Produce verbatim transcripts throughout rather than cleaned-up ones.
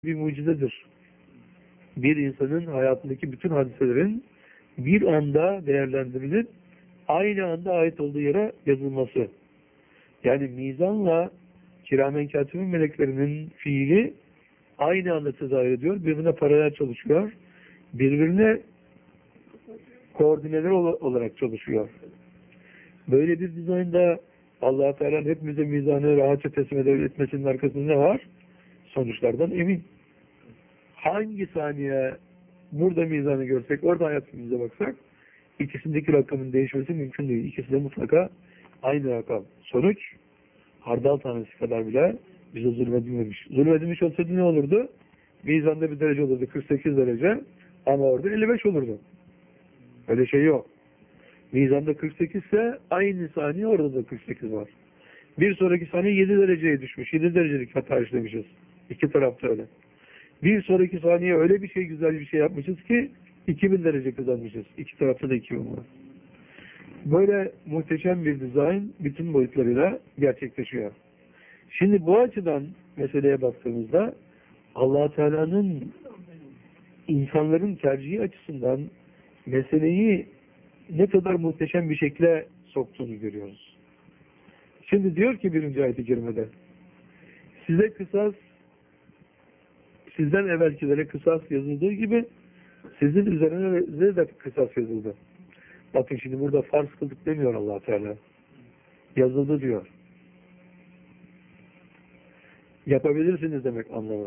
bir mucizedir. Bir insanın hayatındaki bütün hadiselerin bir anda değerlendirilip aynı anda ait olduğu yere yazılması. Yani mizanla kiramen katibin meleklerinin fiili aynı anda tezahür ediyor. Birbirine paralel çalışıyor. Birbirine koordineler olarak çalışıyor. Böyle bir dizaynda Allah-u Teala'nın hepimize mizanı rahatça teslim etmesinin arkasında ne var? Sonuçlardan emin. Hangi saniye burada mizanı görsek, orada hayatımıza baksak, ikisindeki rakamın değişmesi mümkün değil. İkisi de mutlaka aynı rakam. Sonuç, hardal tanesi kadar bile bize zulmedilmemiş. Zulmedilmiş olsaydı ne olurdu? Mizanda bir derece olurdu, kırk sekiz derece, ama orada elli beş olurdu. Öyle şey yok. Mizanda kırk sekiz ise aynı saniye orada da kırk sekiz var. Bir sonraki saniye yedi dereceye düşmüş. yedi derecelik hata işlemişiz. İki tarafta öyle. Bir sonraki saniye öyle bir şey, güzel bir şey yapmışız ki iki bin derece kazanmışız. İki tarafta da iki bin var. Böyle muhteşem bir dizayn bütün boyutlarıyla gerçekleşiyor. Şimdi bu açıdan meseleye baktığımızda Allah Teala'nın insanların tercihi açısından meseleyi ne kadar muhteşem bir şekilde soktuğunu görüyoruz. Şimdi diyor ki birinci ayet-i kerimede, size kısas, sizden evvelkilere kısas yazıldığı gibi sizin üzerine de kısas yazıldı. Bakın şimdi burada farz kıldık demiyor Allah Teala. Yazıldı diyor. Yapabilirsiniz demek anlamı.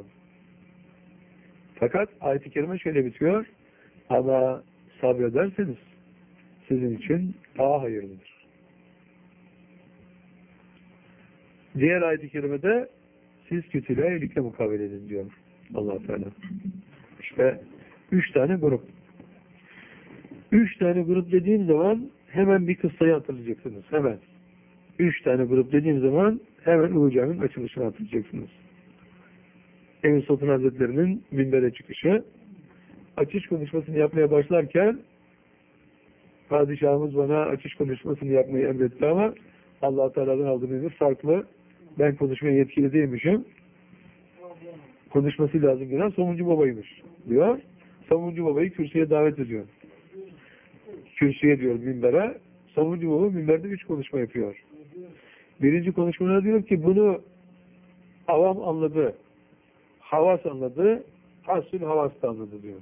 Fakat ayet-i kerime şöyle bitiyor. Ama sabrederseniz sizin için daha hayırlıdır. Diğer ayet-i kerimede siz kötülüğe iyilikle mukabele edin diyor Allah Teala. İşte üç tane grup. Üç tane grup dediğim zaman hemen bir kıssayı hatırlayacaksınız. Hemen. Üç tane grup dediğim zaman hemen Ulu Cami'nin açılışını hatırlayacaksınız. Emin Sultan Hazretleri'nin minbere çıkışı, açış konuşmasını yapmaya başlarken padişahımız bana açış konuşmasını yapmayı emretti ama Allah Teala'dan aldığım emir farklı. Ben konuşmaya yetkili değilmişim. Konuşması lazım gelen Somuncu Baba'ymış diyor. Somuncu Baba'yı kürsüye davet ediyor. Kürsüye diyor minbere. Somuncu Baba minberde üç konuşma yapıyor. Birinci konuşmada diyor ki bunu avam anladı. Havas anladı. Hasül havas da anladı diyor.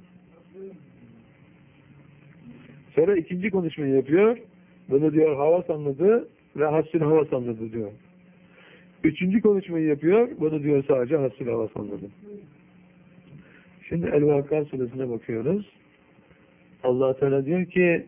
Sonra ikinci konuşmayı yapıyor. Bunu diyor havas anladı ve hasül havas anladı diyor. Üçüncü konuşmayı yapıyor. Bunu diyor sadece hasül havas anladı. Şimdi El-Vakıa suresine bakıyoruz. Allah Teala diyor ki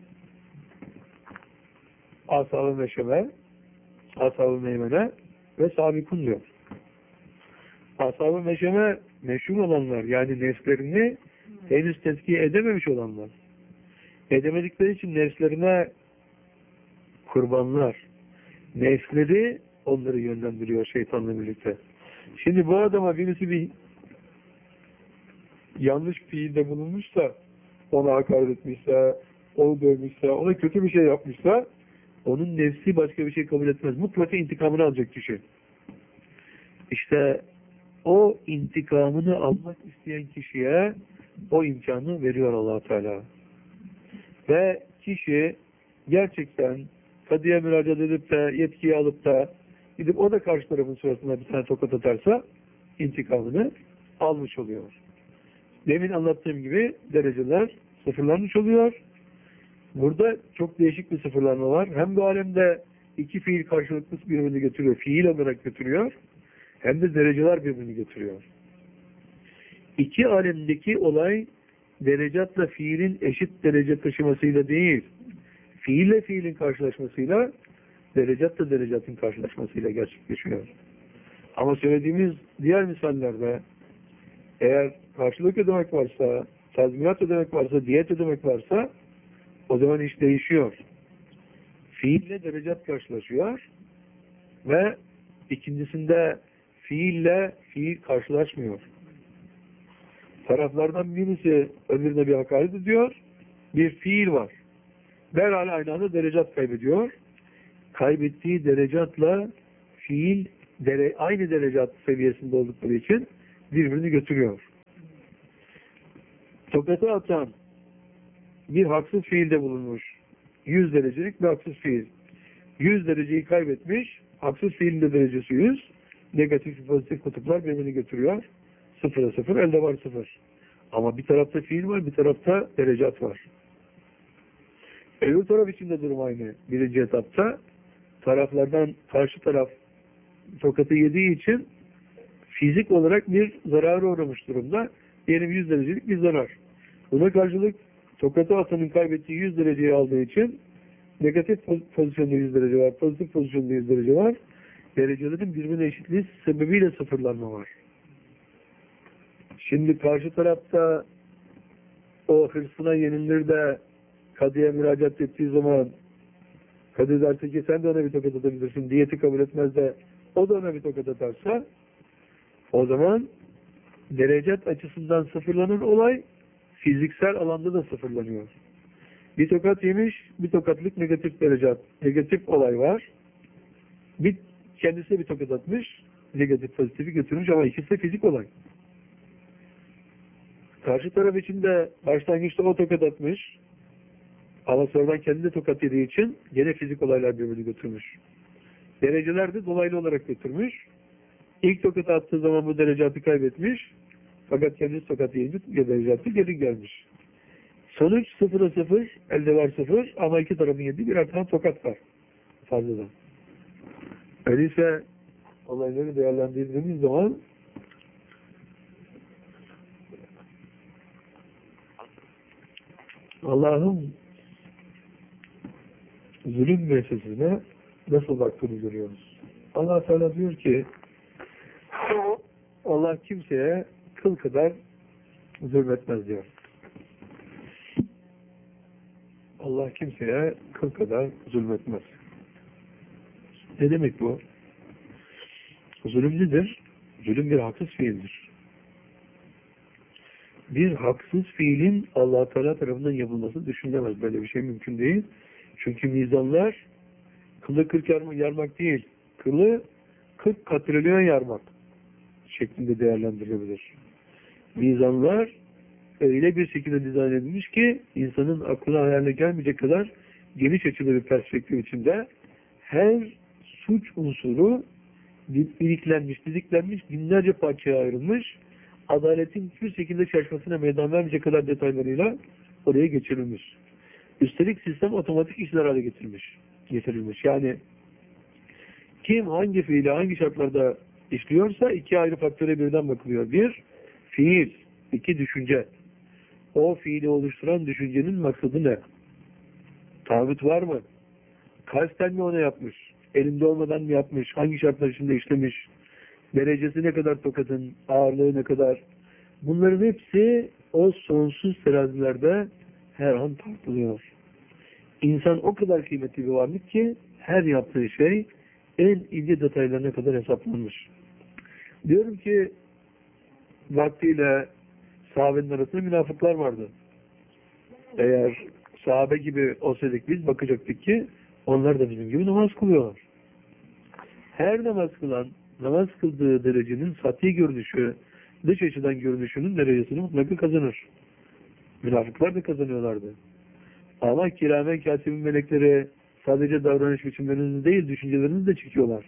Ashab-ı Meşeme, Ashab-ı Meymene ve Sabikun diyor. Ashab-ı Meşeme meşhur olanlar, yani nefslerini henüz tezkiye edememiş olanlar. Edemedikleri için nefslerine kurbanlar. Nefsleri onları yönlendiriyor şeytanla birlikte. Şimdi bu adama birisi bir yanlış fiilde bulunmuşsa, ona hakaret etmişse, onu dövmüşse, ona kötü bir şey yapmışsa, onun nefsi başka bir şey kabul etmez. Mutlaka intikamını alacak kişi. İşte o intikamını almak isteyen kişiye o imkanı veriyor Allah Teala. Ve kişi gerçekten kadıya müracaat edip de yetkiyi alıp da gidip o da karşı tarafın sırasında bir tane tokat atarsa intikamını almış oluyor. Demin anlattığım gibi dereceler sıfırlanmış oluyor. Burada çok değişik bir sıfırlanma var. Hem bu alemde iki fiil karşılıklı birbirini götürüyor, fiil olarak götürüyor, hem de dereceler birbirini götürüyor. İki alemdeki olay derecatla fiilin eşit derece taşımasıyla değil, fiille fiilin karşılaşmasıyla, derecatla derecatın karşılaşmasıyla gerçekleşiyor. Ama söylediğimiz diğer misallerde eğer karşılık ödemek varsa, tazminat ödemek varsa, diyet ödemek varsa o zaman iş değişiyor. Fiille derecat karşılaşıyor ve ikincisinde fiille fiil karşılaşmıyor. Taraflardan birisi öbürüne bir hakaret ediyor, bir fiil var. Derhal aynı anda derecat kaybediyor. Kaybettiği derecatla fiil dere, aynı derecat seviyesinde oldukları için birbirini götürüyor. tokatı atan bir haksız fiilde bulunmuş. yüz derecelik bir haksız fiil. yüz dereceyi kaybetmiş. Haksız fiilin de derecesi yüz. Negatif pozitif kutuplar birbirini götürüyor. Sıfıra sıfır, elde var sıfır. Ama bir tarafta fiil var, bir tarafta derecat var. Öbür taraf için de durum aynı. Birinci etapta taraflardan karşı taraf tokatı yediği için fizik olarak bir zarara uğramış durumda. Diyelim yüz derecelik bir zarar. Buna karşılık tokatı atanın kaybettiği yüz dereceyi aldığı için negatif pozisyonda yüz derece var, pozitif pozisyonda yüz derece var. Derecelerin birbirine eşitliği sebebiyle sıfırlanma var. Şimdi karşı tarafta o hırsına yenilir de kadıya müracaat ettiği zaman kadı derse ki sen de ona bir tokat atabilirsin, diyeti kabul etmez de o da ona bir tokat atarsa o zaman derecat açısından sıfırlanan olay fiziksel alanda da sıfırlanıyor. Bir tokat yemiş, bir tokatlık negatif derecat, negatif olay var. Bir kendisi de bir tokat atmış, negatif pozitifi götürmüş ama ikisi de fizik olay. Karşı taraf için de başlangıçta o tokat atmış ama sonradan kendi de tokat yediği için gene fizik olaylar birbirini götürmüş. Dereceler de dolaylı olarak götürmüş. İlk tokat attığı zaman bu derecatı kaybetmiş. Fakat kendisi tokat yiyince derecatı geri gelmiş. Sonuç sıfıra sıfır, elde var sıfır ama iki tarafın yediği birer tane tokat var. Fazladan. Öyleyse olayları değerlendirdiğimiz zaman Allah'ın zulüm meselesine nasıl baktığını görüyoruz. Allah Teala diyor ki Allah kimseye kıl kadar zulmetmez diyor. Allah kimseye kıl kadar zulmetmez. Ne demek bu? Zulüm nedir? Zulüm bir haksız fiildir. Bir haksız fiilin Allah Teala tarafından yapılması düşünülemez. Böyle bir şey mümkün değil. Çünkü mizanlar kılı kırk yarmak değil, kılı kırk katrilyon yarmak şeklinde değerlendirilebilir. Mizanlar öyle bir şekilde dizayn edilmiş ki insanın aklına hayaline gelmeyecek kadar geniş açılı bir perspektif içinde her suç unsuru biriklenmiş, didiklenmiş, binlerce parçaya ayrılmış, adaletin hiçbir şekilde şaşmasına meydan vermeyecek kadar detaylarıyla oraya geçirilmiş. Üstelik sistem otomatik işler hale getirmiş, getirilmiş. Yani kim hangi fiili hangi şartlarda işliyorsa iki ayrı faktöre birden bakılıyor. Bir, fiil. İki, düşünce. O fiili oluşturan düşüncenin maksadı ne? Tağut var mı? Kasten mi onu yapmış? Elinde olmadan mı yapmış? Hangi şartlar içinde işlemiş? Derecesi ne kadar tokatın? Ağırlığı ne kadar? Bunların hepsi o sonsuz terazilerde her an tartılıyor. İnsan o kadar kıymetli bir varlık ki her yaptığı şey en ince detaylarına kadar hesaplanmış. Diyorum ki vaktiyle sahabenin arasında münafıklar vardı. Eğer sahabe gibi olsaydık biz bakacaktık ki onlar da bizim gibi namaz kılıyorlar. Her namaz kılan, namaz kıldığı derecenin sati görünüşü, dış açıdan görünüşünün derecesini mutlaka kazanır. Münafıklar da kazanıyorlardı. Ama kiramen katibin melekleri sadece davranış biçimlerinizi değil, düşüncelerinizi de çekiyorlar.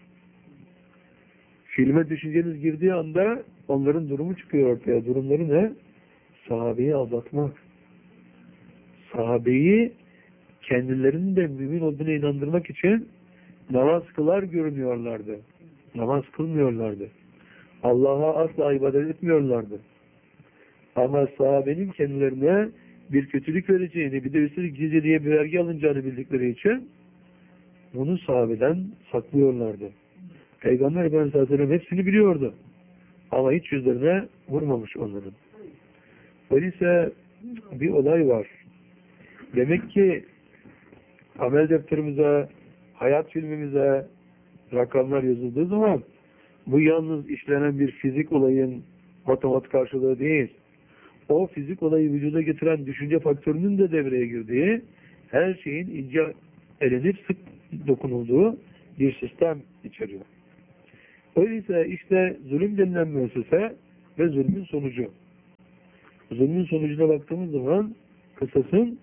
Filme düşünceniz girdiği anda onların durumu çıkıyor ortaya. Durumları ne? Sahabeyi aldatmak. Sahabeyi kendilerinin de mümin olduğuna inandırmak için namaz kılar görünüyorlardı. Namaz kılmıyorlardı. Allah'a asla ibadet etmiyorlardı. Ama sahabenin kendilerine bir kötülük vereceğini, bir de üstelik cizye diye bir vergi alınacağını bildikleri için bunu sahabeden saklıyorlardı. Peygamber Efendimiz Aleyhisselam hepsini biliyordu. Ama hiç yüzlerine vurmamış onların. Öyleyse bir olay var. Demek ki amel defterimize, hayat filmimize rakamlar yazıldığı zaman bu yalnız işlenen bir fizik olayın matematik karşılığı değil. O fizik olayı vücuda getiren düşünce faktörünün de devreye girdiği, her şeyin ince elenip sık dokunulduğu bir sistem içeriyor. Öyleyse işte zulüm denilen müessese ve zulmün sonucu. Zulmün sonucuna baktığımız zaman kısasın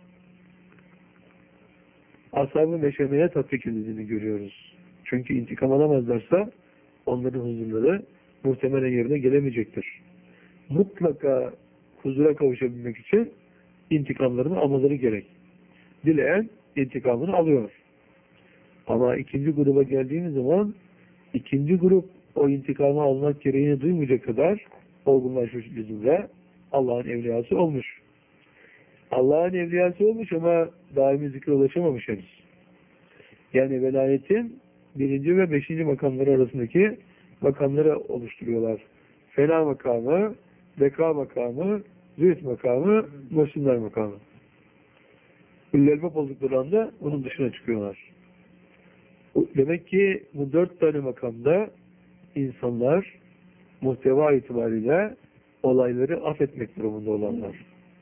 ashab-ı meşemeye tatbik edildiğini görüyoruz. Çünkü intikam alamazlarsa onların huzurları muhtemelen yerine gelemeyecektir. Mutlaka huzura kavuşabilmek için intikamlarını almaları gerek. Dileyen intikamını alıyor. Ama ikinci gruba geldiğimiz zaman ikinci grup o intikamı almak gereğini duymayacak kadar olgunlaşmış bizimle Allah'ın evliyası olmuş. Allah'ın evliyası olmuş ama daimi zikre ulaşamamış henüz. Yani velayetin birinci ve beşinci makamları arasındaki makamları oluşturuyorlar. Fena makamı, beka makamı, zühd makamı, muhsinler makamı. Üllelbap oldukları anda bunun dışına çıkıyorlar. Demek ki bu dört tane makamda insanlar muhteva itibariyle olayları affetmek durumunda olanlar.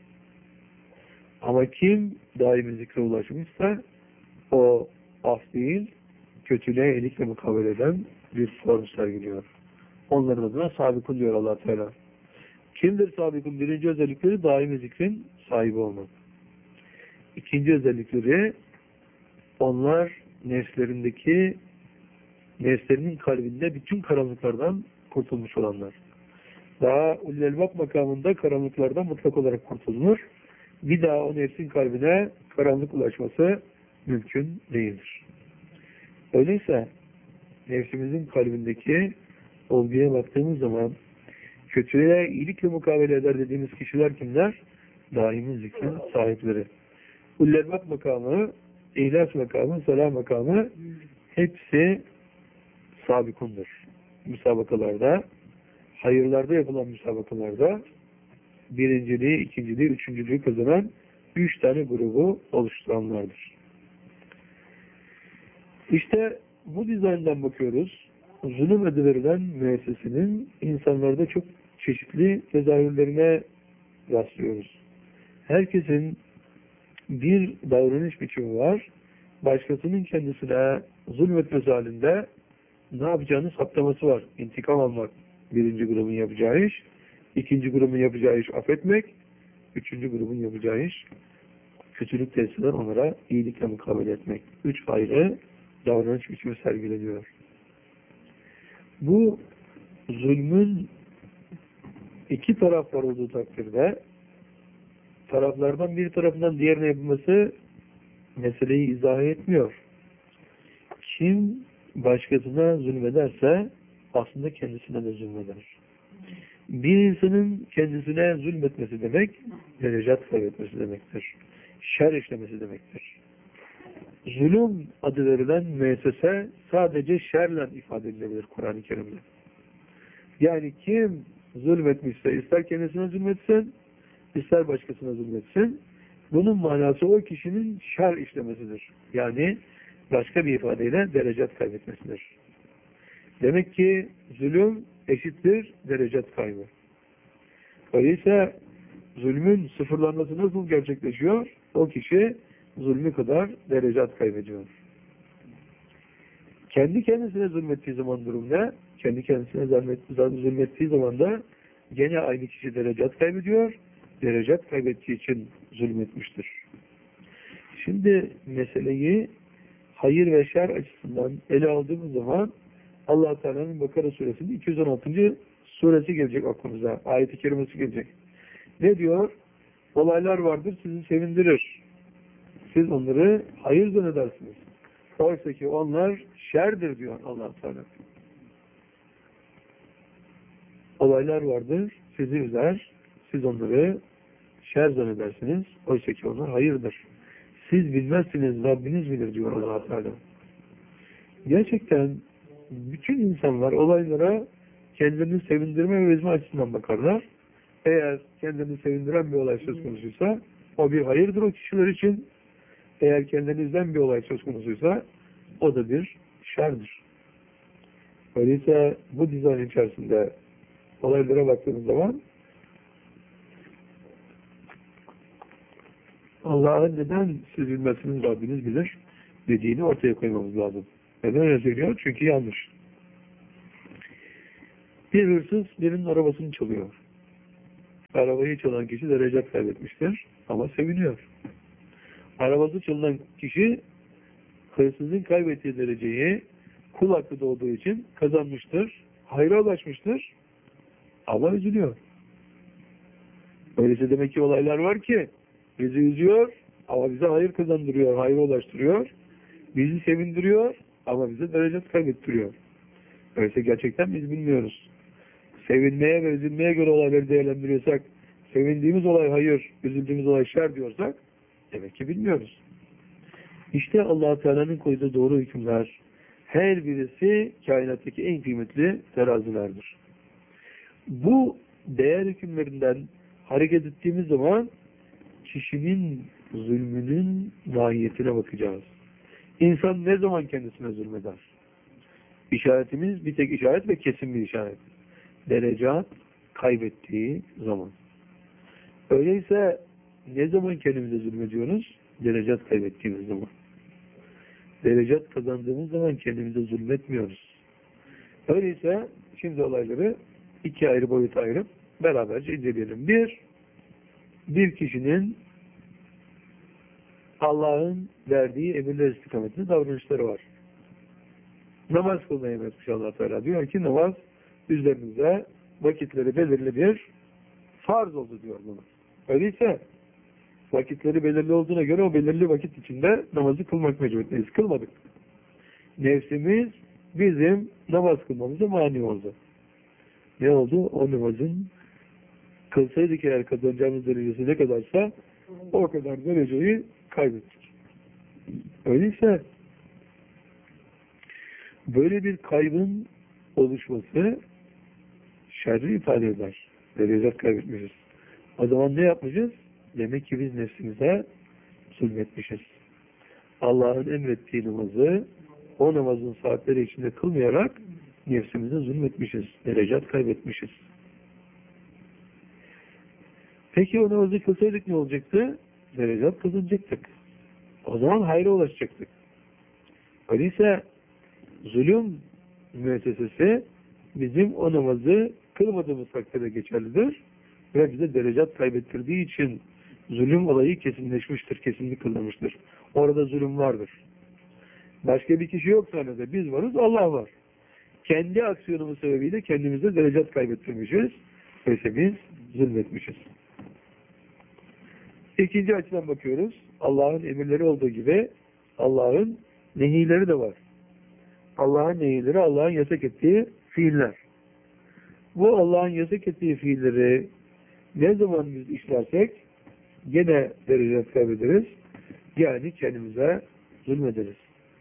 Ama kim daimi zikre ulaşmışsa o af değil, kötülüğe elikle mukabele eden bir form sergiliyor. Onların adına sabikun diyor Allah Teala. Kimdir sabikun? Birinci özellikleri daimi zikrin sahibi olmak. İkinci özellikleri onlar nefslerindeki nefslerinin kalbinde bütün karanlıklardan kurtulmuş olanlar. Daha ulul-elbab makamında karanlıklardan mutlak olarak kurtulmuş. Bir daha o nefsin kalbine karanlık ulaşması mümkün değildir. Öyleyse nefsimizin kalbindeki olguya baktığımız zaman kötülüğe iyilikle mukabele eder dediğimiz kişiler kimler? Daimi zikrin sahipleri. Ulul-elbab makamı, İhlas makamı, salah makamı hepsi sabikundur. Müsabakalarda, hayırlarda yapılan müsabakalarda birinciliği, ikinciliği, üçüncülüğü kazanan üç tane grubu oluşturanlardır. İşte bu dizayndan bakıyoruz. Zulüm adı verilen müessesinin insanlarda çok çeşitli tezahürlerine rastlıyoruz. Herkesin bir davranış biçimi var. Başkasının kendisine zulmetmesi halinde ne yapacağını saptaması var. İntikam almak birinci grubun yapacağı iş. İkinci grubun yapacağı iş affetmek. Üçüncü grubun yapacağı iş kötülük tesirden onlara iyilikle mukabele etmek. Üç ayrı davranış biçimi sergileniyor. Bu zulmün iki taraf var olduğu takdirde taraflardan bir tarafından diğerine yapılması meseleyi izah etmiyor. Kim başkasına zulmederse aslında kendisine de zulmeder. Bir insanın kendisine zulmetmesi demek, derecat kaybetmesi demektir. Şer işlemesi demektir. Zulüm adı verilen müessese sadece şerle ifade edilebilir Kur'an-ı Kerim'de. Yani kim zulmetmişse, ister kendisine zulmetsin, ister başkasına zulmetsin, bunun manası o kişinin şer işlemesidir. Yani başka bir ifadeyle derecat kaybetmesidir. Demek ki zulüm eşittir derecat kaybı. Öyleyse zulmün sıfırlanması nasıl gerçekleşiyor? O kişi zulmü kadar derecat kaybediyor. Kendi kendisine zulmettiği zaman durum ne? Kendi kendisine zulmettiği zaman da gene aynı kişi derecat kaybediyor. Derecat kaybettiği için zulmetmiştir. Şimdi meseleyi hayır ve şer açısından ele aldığımız zaman Allah Teala'nın Bakara suresinde iki yüz on altıncı suresi gelecek aklımıza. Ayet-i kerimesi gelecek. Ne diyor? Olaylar vardır sizi sevindirir. Siz onları hayır zannedersiniz. Oysa ki onlar şerdir diyor Allah Teala. Olaylar vardır sizi üzer. Siz onları şer zannedersiniz. Oysa ki onlar hayırdır. Siz bilmezsiniz, Rabbiniz bilir diyor Allah Teala. Gerçekten bütün insanlar olaylara kendilerini sevindirme ve üzme açısından bakarlar. Eğer kendini sevindiren bir olay söz konusuysa o bir hayırdır o kişiler için. Eğer kendini üzen bir olay söz konusuysa o da bir şerdir. Öyleyse bu dizayn içerisinde olaylara baktığımız zaman Allah'ın neden siz bilmezsiniz Rabbiniz bilir dediğini ortaya koymamız lazım. Neden öyle söylüyor? Çünkü yanlış. Bir hırsız birinin arabasını çalıyor. Arabayı çalan kişi derecat kaybetmiştir ama seviniyor. Arabası çalınan kişi hırsızın kaybettiği dereceyi kul hakkı doğduğu için kazanmıştır. Hayra ulaşmıştır ama üzülüyor. Öyleyse demek ki olaylar var ki bizi üzüyor ama bize hayır kazandırıyor, hayra ulaştırıyor. Bizi sevindiriyor ama bize derecat kaybettiriyor. Öyleyse gerçekten biz bilmiyoruz. Sevinmeye ve üzülmeye göre olayları değerlendiriyorsak, sevindiğimiz olay hayır, üzüldüğümüz olay şer diyorsak, demek ki bilmiyoruz. İşte Allah-u Teala'nın koyduğu doğru hükümler, her birisi kainattaki en kıymetli terazilerdir. Bu değer hükümlerinden hareket ettiğimiz zaman kişinin zulmünün mahiyetine bakacağız. İnsan ne zaman kendisine zulmeder? İşaretimiz bir tek işaret ve kesin bir işaret. Derecat kaybettiği zaman. Öyleyse ne zaman kendimize zulmediyoruz? Derecat kaybettiğimiz zaman. Derecat kazandığımız zaman kendimize zulmetmiyoruz. Öyleyse şimdi olayları iki ayrı boyuta ayırıp beraberce inceleyelim. Bir, bir kişinin Allah'ın verdiği emirler istikametinde davranışları var. Namaz kılmayı emretmiş Allah Teala. Diyor ki namaz üzerinize vakitleri belirli bir farz oldu diyor bunu. Öyleyse vakitleri belirli olduğuna göre o belirli vakit içinde namazı kılmak mecburiyetindeyiz. Kılmadık. Nefsimiz bizim namaz kılmamıza mani oldu. Ne oldu? O namazın kılsaydık eğer kazanacağımız derecesi ne kadarsa o kadar dereceyi kaybettik. Öyleyse böyle bir kaybın oluşması şerri ifade eder. Derecat kaybetmişiz. O zaman ne yapmışız? Demek ki biz nefsimize zulmetmişiz. Allah'ın emrettiği namazı o namazın saatleri içinde kılmayarak nefsimize zulmetmişiz. Derecat kaybetmişiz. Peki o namazı kılsaydık ne olacaktı? Derecat kazanacaktık. O zaman hayra ulaşacaktık. Öyleyse zulüm müessesesi bizim o namazı kılmadığımız takdirde geçerlidir ve bize derecat kaybettirdiği için zulüm olayı kesinleşmiştir, kesinlik kılınmıştır. Orada zulüm vardır. Başka bir kişi yok sahnede. Biz varız, Allah var. Kendi aksiyonumuz sebebiyle kendimize derecat kaybettirmişiz. Oysa biz zulmetmişiz. İkinci açıdan bakıyoruz. Allah'ın emirleri olduğu gibi Allah'ın nehileri de var. Allah'ın nehileri, Allah'ın yasak ettiği fiiller. Bu Allah'ın yasak ettiği fiilleri ne zaman biz işlersek gene derecat kaybederiz. Yani kendimize zulmederiz.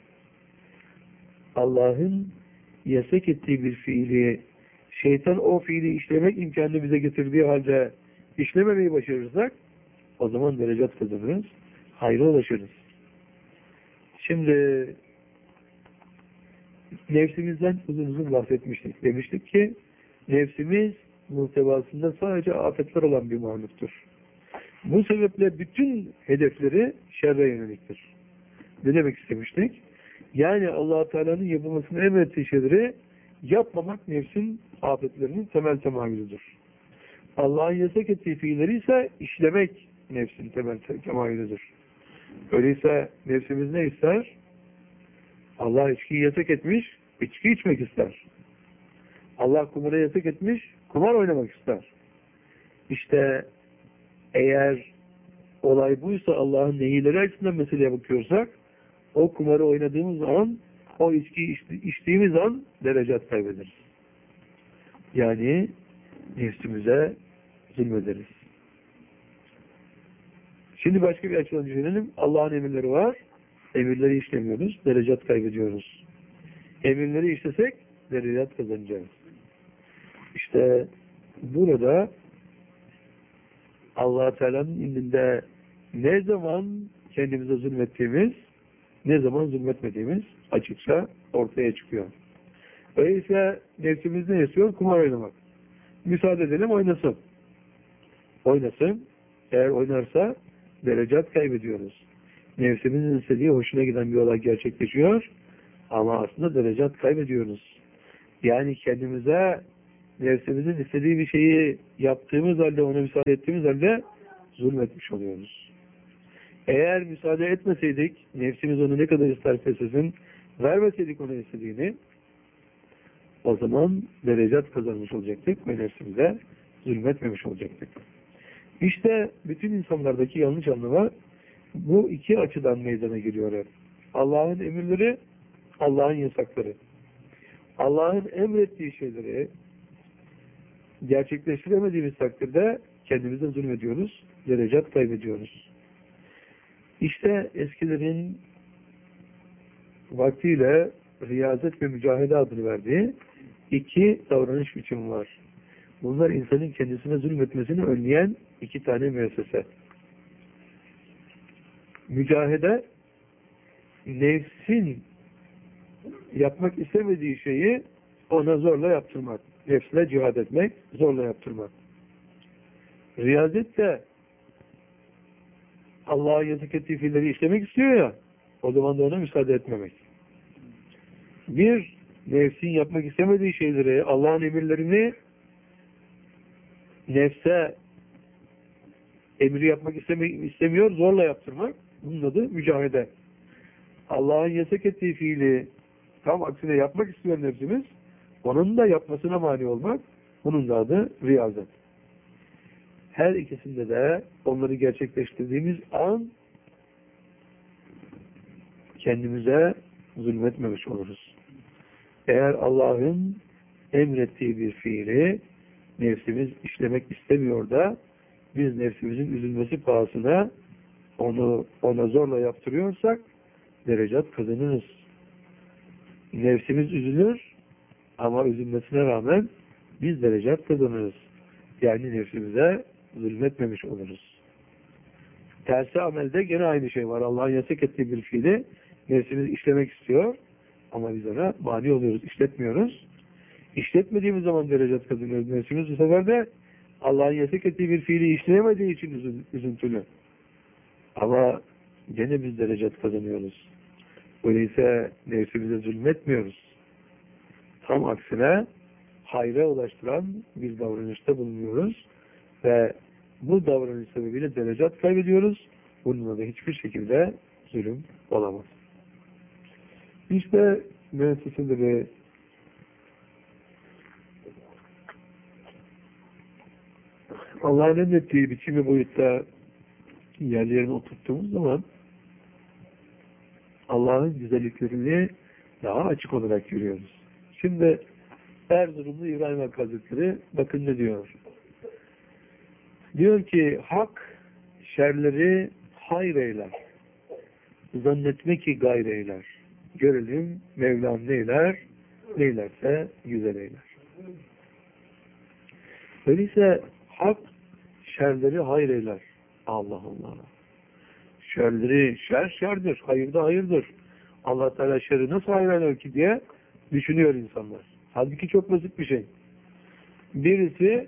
Allah'ın yasak ettiği bir fiili şeytan o fiili işlemek imkanını bize getirdiği halde işlememeyi başarırsak o zaman derecat kazanırız. Hayra ulaşırız. Şimdi nefsimizden uzun uzun bahsetmiştik. Demiştik ki nefsimiz muhtevasında sadece afetler olan bir mahluktur. Bu sebeple bütün hedefleri şerre yöneliktir. Ne demek istemiştik? Yani Allah Teala'nın yapılmasını emrettiği şeyleri yapmamak nefsin afetlerinin temel temayülüdür. Allah'ın yasak ettiği fiilleri ise işlemek nefsin temel temayülüdür. Öyleyse nefsimiz ne ister? Allah içkiyi yasak etmiş, içki içmek ister. Allah kumara yasak etmiş, kumar oynamak ister. İşte eğer olay buysa Allah'ın nehileri açısından meseleye bakıyorsak o kumarı oynadığımız an, o içkiyi içtiğimiz an derecat kaybederiz. Yani nefsimize zulmederiz. Şimdi başka bir açıdan düşünelim. Allah'ın emirleri var. Emirleri işlemiyoruz. Derecat kaybediyoruz. Emirleri işlesek derecat kazanacağız. İşte burada Allah Teala'nın indinde ne zaman kendimize zulmettiğimiz, ne zaman zulmetmediğimiz açıkça ortaya çıkıyor. Öyleyse nefsimiz ne istiyor? Kumar oynamak. Müsaade edelim oynasın. Oynasın. Eğer oynarsa derecat kaybediyoruz. Nefsimizin istediği hoşuna giden bir olay gerçekleşiyor ama aslında derecat kaybediyoruz. Yani kendimize nefsimizin istediği bir şeyi yaptığımız halde, ona müsaade ettiğimiz halde zulmetmiş oluyoruz. Eğer müsaade etmeseydik, nefsimiz onu ne kadar isterse istesin, vermeseydik ona istediğini, o zaman derecat kazanmış olacaktık ve nefsimize zulmetmemiş olacaktık. İşte bütün insanlardaki yanlış anlama bu iki açıdan meydana geliyor hep. Allah'ın emirleri, Allah'ın yasakları. Allah'ın emrettiği şeyleri gerçekleştiremediğimiz takdirde kendimize zulmediyoruz, derecat kaybediyoruz. İşte eskilerin vaktiyle riyazet ve mücahede adını verdiği iki davranış biçimi var. Bunlar insanın kendisine zulmetmesini önleyen iki tane müessese. Mücahede, nefsin yapmak istemediği şeyi ona zorla yaptırmak. Nefsine cihad etmek, zorla yaptırmak. Riyazet de Allah'a yasak ettiği fiilleri işlemek istiyor ya, o zaman da ona müsaade etmemek. Bir, nefsin yapmak istemediği şeyleri, Allah'ın emirlerini nefse emri yapmak istemiyor, zorla yaptırmak. Bunun adı mücahede. Allah'ın yasak ettiği fiili tam aksine yapmak istiyor nefsimiz, onun da yapmasına mani olmak, bunun da adı riyazet. Her ikisinde de onları gerçekleştirdiğimiz an kendimize zulmetmemiş oluruz. Eğer Allah'ın emrettiği bir fiili nefsimiz işlemek istemiyor da biz nefsimizin üzülmesi pahasına onu ona zorla yaptırıyorsak derecat kazanırız. Nefsimiz üzülür ama üzülmesine rağmen biz derecat kazanırız. Yani nefsimize zulmetmemiş oluruz. Tersi amelde gene aynı şey var. Allah'ın yasak ettiği bir fiili nefsimiz işlemek istiyor ama biz ona mani oluyoruz, işletmiyoruz. İşletmediğimiz zaman derecat kazanıyoruz. Nefsimiz bu sefer de Allah'ın yasak ettiği bir fiili işleyemediği için üzüntülü. Ama gene biz derecat kazanıyoruz. Öyleyse nefsimize zulmetmiyoruz. Tam aksine hayra ulaştıran bir davranışta bulunuyoruz ve bu davranış sebebiyle derecat kaybediyoruz. Bununla da hiçbir şekilde zulüm olamaz. İşte müesseseleri Allah'ın emrettiği biçimi boyutta yerlerine oturttuğumuz zaman Allah'ın güzelliklerini daha açık olarak görüyoruz. Şimdi Erzurumlu İbrahim Hakkı Hazretleri bakın ne diyor. Diyor ki hak şerleri hayır eyler. Zannetme ki gayr eyler. Görelim Mevlam neyler, neylerse güzel eyler. Öyleyse hak şerleri hayır eyler. Allah Allah. Şerleri şer şerdir, hayır da hayırdır. Allah Teala şerri nasıl hayır eder ki diye düşünüyor insanlar. Halbuki çok basit bir şey. Birisi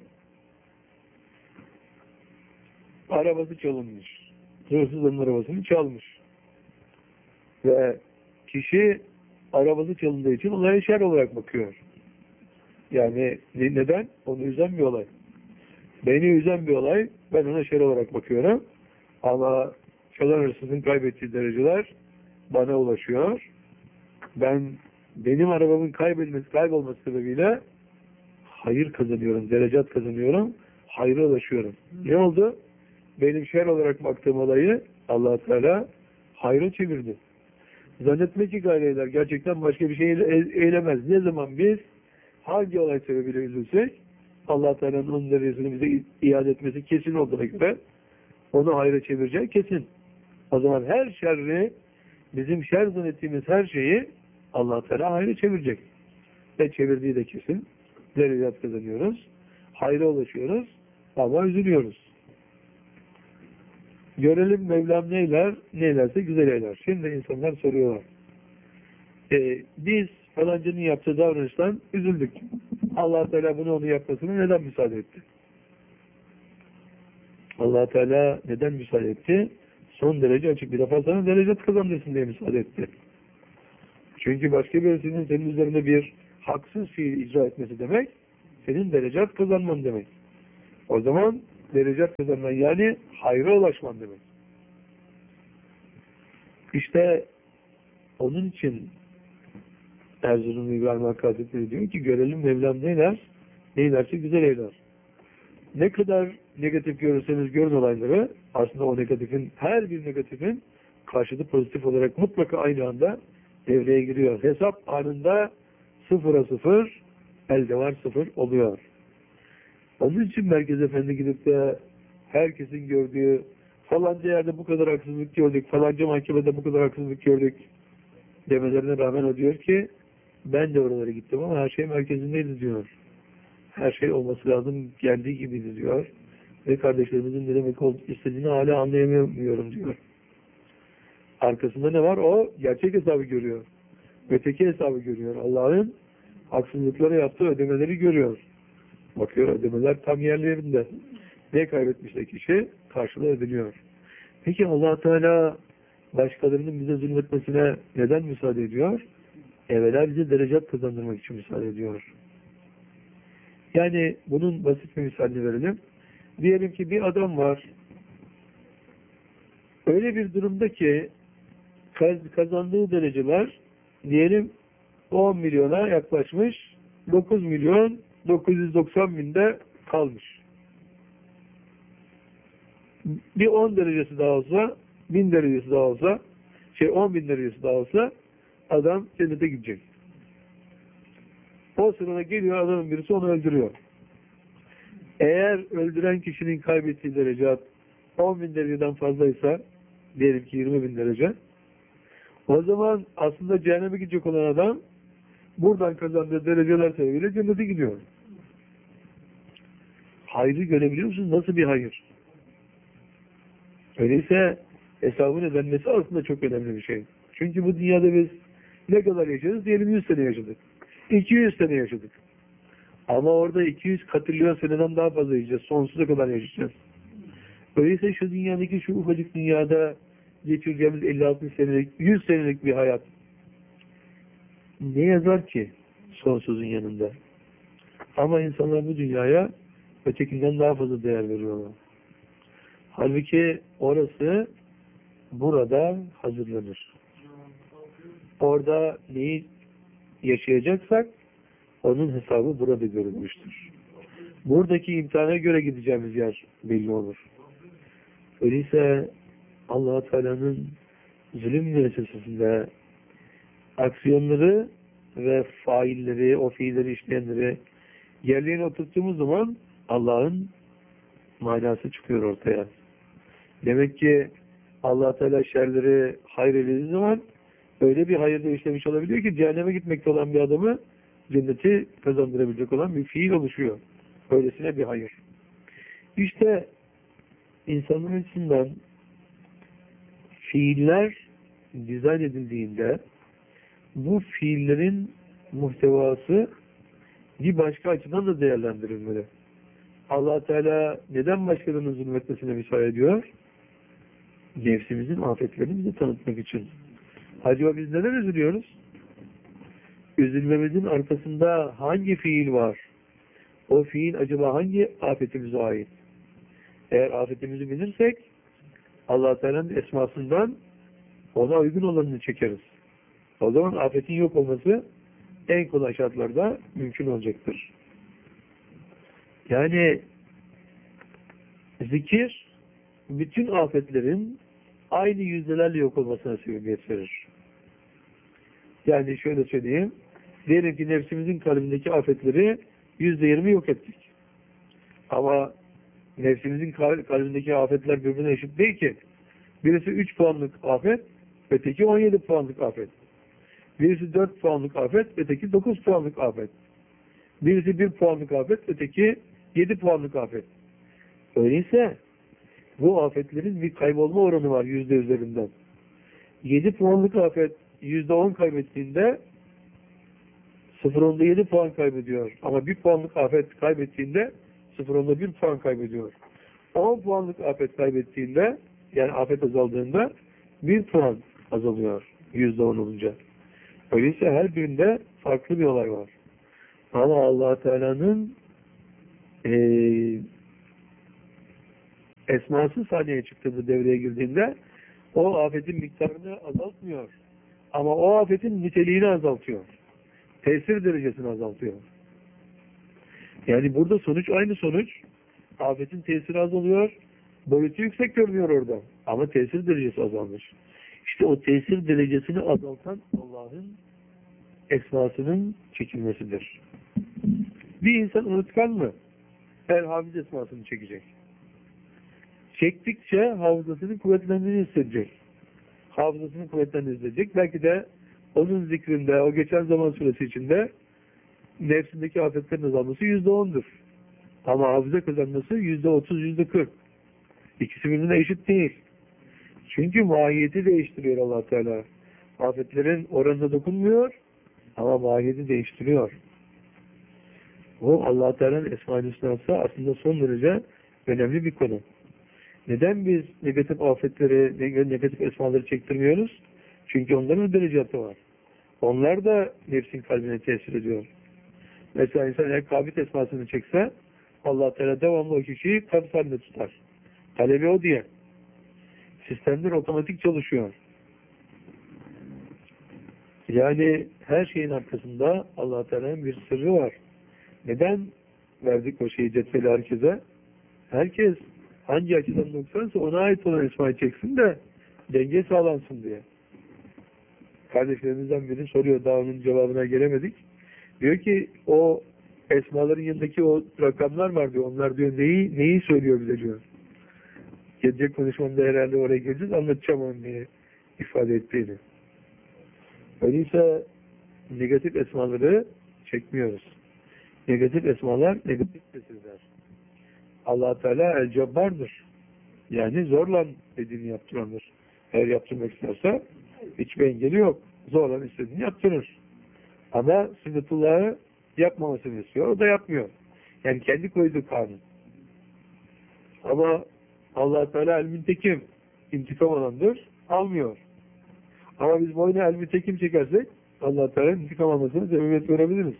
arabası çalınmış. Hırsızın arabasını çalmış. Ve kişi arabası çalındığı için olaya şer olarak bakıyor. Yani neden? Onu üzen bir olay. Beni üzen bir olay, ben ona şer olarak bakıyorum. Ama çalan hırsızın kaybettiği dereceler bana ulaşıyor. Ben benim arabamın kaybedilmesi, kaybolması sebebiyle hayır kazanıyorum, derecat kazanıyorum, hayra ulaşıyorum. Ne oldu? Benim şer olarak baktığım olayı Allah Teala hayra çevirdi. Zannetme ki gayreler gerçekten başka bir şey eylemez. Ne zaman biz hangi olay sebebiyle üzülsek Allah Teala'nın onun derecesini bize iade etmesi kesin olduğuna göre onu hayra çevirecek kesin. O zaman her şerri, bizim şer zannettiğimiz her şeyi Allah Teala hayra çevirecek. Ve çevirdiği de kesin. Derecat kazanıyoruz. Hayra ulaşıyoruz. Ama üzülüyoruz. Görelim Mevlam neyler, neylerse güzel eyler. Şimdi insanlar soruyorlar. E, biz falancının yaptığı davranıştan üzüldük. Allah Teala bunu onu yapmasına neden müsaade etti? Allah Teala neden müsaade etti? Son derece açık bir defa sana derecat kazandırsın diye müsaade etti. Çünkü başka birisinin senin üzerinde bir haksız fiil icra etmesi demek, senin derecat kazanman demek. O zaman derecat kazanman yani hayra ulaşman demek. İşte onun için Erzurum İbrahim Hakkı Hazretleri diyor ki görelim Mevlam neyler, neylerse güzel eyler. Ne kadar negatif görürseniz görün olayları, aslında o negatifin, her bir negatifin karşılığı pozitif olarak mutlaka aynı anda devreye giriyor. Hesap anında sıfıra sıfır, elde var sıfır oluyor. Onun için Merkez Efendi gidip de herkesin gördüğü falanca yerde bu kadar haksızlık gördük, falanca mahkemede bu kadar haksızlık gördük demelerine rağmen o diyor ki ben de oralara gittim ama her şey merkezindeydi diyor. Her şey olması lazım geldiği gibiydi diyor. Ve kardeşlerimizin ne demek istediğini hala anlayamıyorum diyor. Arkasında ne var? O gerçek hesabı görüyor. Öteki hesabı görüyor. Allah'ın haksızlıklara yaptığı ödemeleri görüyor. Bakıyor ödemeler tam yerlerinde. Ne kaybetmişse kişi karşılığı ödeniyor. Peki Allah Teala başkalarının bize zulmetmesine neden müsaade ediyor? Evvela bize derecat kazandırmak için müsaade ediyor. Yani bunun basit bir misalini verelim. Diyelim ki bir adam var. Öyle bir durumda ki kazandığı dereceler diyelim on milyona yaklaşmış, dokuz milyon dokuz yüz doksan binde kalmış. Bir on derecesi daha olsa, bin derecesi daha olsa, şey on bin derecesi daha olsa adam cennete gidecek. O sırada geliyor adamın birisi onu öldürüyor. Eğer öldüren kişinin kaybettiği derece on bin dereceden fazlaysa, diyelim ki yirmi bin derece, o zaman aslında cehenneme gidecek olan adam buradan kazandığı dereceler sebebiyle cennete gidiyor. Hayrı görebiliyor musunuz? Nasıl bir hayır? Öyleyse hesabın ödenmesi aslında çok önemli bir şey. Çünkü bu dünyada biz ne kadar yaşarız? Diyelim yüz sene yaşadık. iki yüz sene yaşadık. Ama orada iki yüz katrilyon seneden daha fazla yaşayacağız. Sonsuza kadar yaşayacağız. Öyleyse şu dünyadaki şu ufacık dünyada geçireceğimiz elli altmış senelik, yüz senelik bir hayat ne yazar ki sonsuzun yanında? Ama insanlar bu dünyaya ötekinden daha fazla değer veriyorlar. Halbuki orası burada hazırlanır. Orada neyi yaşayacaksak onun hesabı burada görülmüştür. Buradaki imtihana göre gideceğimiz yer belli olur. Öyleyse Allah-u Teala'nın zulüm müessesesinde aksiyonları ve failleri, o fiilleri işleyenleri yerlerine oturttuğumuz zaman Allah'ın manası çıkıyor ortaya. Demek ki Allah Teala şerleri hayredildiği zaman öyle bir hayırda işlemiş olabiliyor ki cehenneme gitmekte olan bir adamı cenneti kazandırabilecek olan bir fiil oluşuyor. Öylesine bir hayır. İşte insanlar açısından fiiller dizayn edildiğinde bu fiillerin muhtevası bir başka açıdan da değerlendirilmeli. Allah Teala neden başkalarının zulmetmesine müsaade ediyor? Nefsimizin afetlerini bize tanıtmak için. Acaba biz neden üzülüyoruz? Üzülmemizin arkasında hangi fiil var? O fiil acaba hangi afetimize ait? Eğer afetimizi bilirsek Allah Teala'nın esmasından ona uygun olanını çekeriz. O zaman afetin yok olması en kolay şartlarda mümkün olacaktır. Yani zikir bütün afetlerin aynı yüzdelerle yok olmasına sebebiyet verir. Yani şöyle söyleyeyim. Diyelim ki nefsimizin kalbindeki afetleri yüzde yirmi yok ettik. Ama nefsimizin kalbindeki afetler birbirine eşit değil ki. Birisi üç puanlık afet, öteki on yedi puanlık afet. Birisi dört puanlık afet, öteki dokuz puanlık afet. Birisi bir puanlık afet, öteki yedi puanlık afet. Öyleyse bu afetlerin bir kaybolma oranı var yüzde üzerinden. yedi puanlık afet yüzde on kaybettiğinde sıfır nokta yedi puan kaybediyor. Ama bir puanlık afet kaybettiğinde sıfır nokta bir puan kaybediyor. on puanlık afet kaybettiğinde yani afet azaldığında bir puan azalıyor yüzde on olunca. Öyleyse her birinde farklı bir olay var. Ama Allah Teala'nın e, esması sahneye çıktığında, devreye girdiğinde o afetin miktarını azaltmıyor. Ama o afetin niteliğini azaltıyor. Tesir derecesini azaltıyor. Yani burada sonuç aynı sonuç. Afetin tesiri azalıyor. Boyutu yüksek görünüyor orada. Ama tesir derecesi azalmış. İşte o tesir derecesini azaltan Allah'ın esmasının çekilmesidir. Bir insan unutkan mı? Her hafız esmasını çekecek. Çektikçe hafızasının kuvvetlendiğini hissedecek. Hafızasının kuvvetlendiğini hissedecek. Belki de onun zikrinde, o geçen zaman süresi içinde nefsindeki afetlerin azalması yüzde ondur. Ama hafıza kazanması yüzde otuz, yüzde kırk. İkisi birbirine eşit değil. Çünkü mahiyeti değiştiriyor Allah Teala. Afetlerin oranına dokunmuyor ama mahiyeti değiştiriyor. O Allah Teala'nın Esma-i Hüsna'sı aslında son derece önemli bir konu. Neden biz negatif afetleri, negatif esmaları çektirmiyoruz? Çünkü onların bir derecatı var. Onlar da nefsin kalbine tesir ediyor. Mesela insan eğer kabit esmasını çekse Allah Teala devamlı o kişiyi kabit halinde tutar. Talebi o diye. Sistemler otomatik çalışıyor. Yani her şeyin arkasında Allah Teala'nın bir sırrı var. Neden verdik o şeyi cetveli herkese? Herkes hangi açıdan noksansa ona ait olan esmayı çeksin de denge sağlansın diye. Kardeşlerimizden biri soruyor, daha onun cevabına gelemedik. Diyor ki o esmaların yanındaki o rakamlar var diyor. Onlar diyor neyi neyi söylüyor bize diyor. Gelecek konuşmamda herhalde oraya geleceğiz, anlatacağım onu diye ifade ettiğini. Öyleyse negatif esmaları çekmiyoruz. Negatif esmalar negatif tesirler. Allah Teala el-Cebbar'dır. Yani zorla dediğini yaptırandır. Eğer yaptırmak isterse hiçbir engeli yok. Zorla istediğini yaptırır. Ama sünnetullah'ı yapmamasını istiyor. O da yapmıyor. Yani kendi koyduğu kanun. Ama Allah Teala el-Müntekim, intikam alandır. Almıyor. Ama biz boyuna el-Müntekim çekersek Allah Teala'nın intikam almasını sebebiyet görebiliriz.